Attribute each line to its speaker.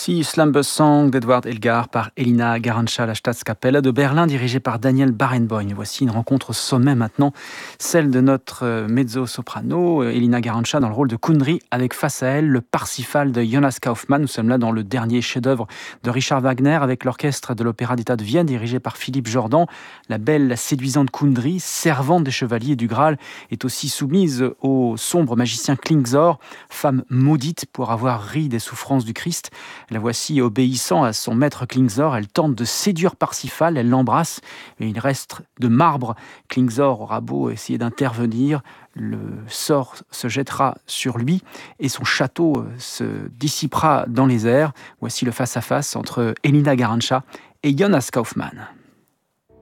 Speaker 1: Voici Slumber Song d'Edward Elgar par Elina Garanca, la Staatskapelle de Berlin, dirigée par Daniel Barenboim. Voici une rencontre au sommet maintenant, celle de notre mezzo-soprano Elina Garanca dans le rôle de Kundry, avec face à elle le Parsifal de Jonas Kaufmann. Nous sommes là dans le dernier chef-d'œuvre de Richard Wagner avec l'orchestre de l'Opéra d'État de Vienne, dirigé par Philippe Jordan. La belle, la séduisante Kundry, servante des chevaliers du Graal, est aussi soumise au sombre magicien Klingzor, femme maudite pour avoir ri des souffrances du Christ. La voici obéissant à son maître Klingzor. Elle tente de séduire Parsifal, elle l'embrasse, mais il reste de marbre. Klingzor aura beau essayer d'intervenir, le sort se jettera sur lui et son château se dissipera dans les airs. Voici le face-à-face entre Elina Garanca et Jonas Kaufmann.